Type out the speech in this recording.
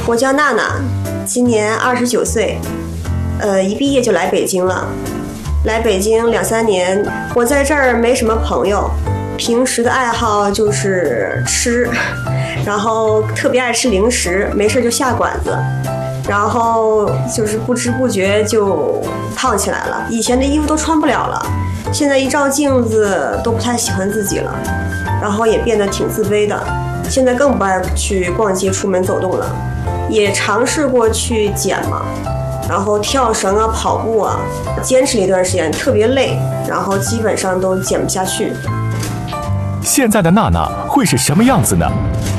我叫娜娜，今年29岁，一毕业就来北京了。来北京2、3年，我在这儿没什么朋友，平时的爱好就是吃，然后特别爱吃零食，没事就下馆子，然后就是不知不觉就胖起来了。以前的衣服都穿不了了，现在一照镜子都不太喜欢自己了，然后也变得挺自卑的。现在更不爱去逛街、出门走动了，也尝试过去减嘛，然后跳绳啊、跑步啊，坚持了一段时间，特别累，然后基本上都减不下去。 现在的娜娜会是什么样子呢？